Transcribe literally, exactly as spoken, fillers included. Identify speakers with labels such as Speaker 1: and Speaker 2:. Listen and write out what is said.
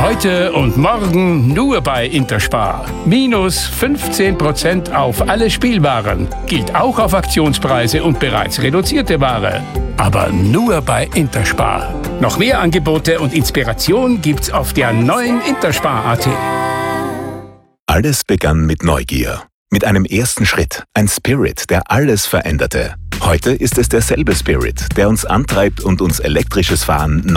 Speaker 1: Heute und morgen nur bei Interspar. Minus fünfzehn Prozent auf alle Spielwaren. Gilt auch auf Aktionspreise und bereits reduzierte Ware. Aber nur bei Interspar. Noch mehr Angebote und Inspiration gibt's auf der neuen Interspar punkt at.
Speaker 2: Alles begann mit Neugier. Mit einem ersten Schritt. Ein Spirit, der alles veränderte. Heute ist es derselbe Spirit, der uns antreibt und uns elektrisches Fahren